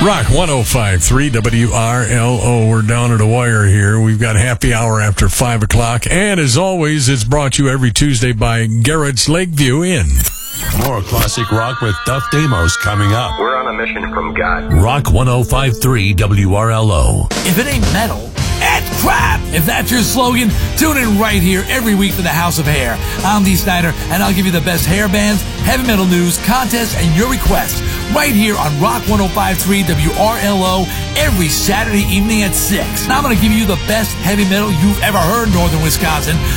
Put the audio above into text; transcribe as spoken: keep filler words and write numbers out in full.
Rock one oh five point three W R L O. We're down at a wire here. We've got happy hour after five o'clock. And as always, it's brought to you every Tuesday by Garrett's Lakeview Inn. More classic rock with Duff Damos coming up. We're on a mission from God. Rock one oh five point three W R L O. If it ain't metal, it's crap! If that's your slogan, tune in right here every week for the House of Hair. I'm Dee Snider, and I'll give you the best hair bands, heavy metal news, contests, and your requests right here on Rock one oh five point three W R L O every Saturday evening at six. And I'm going to give you the best heavy metal you've ever heard in northern Wisconsin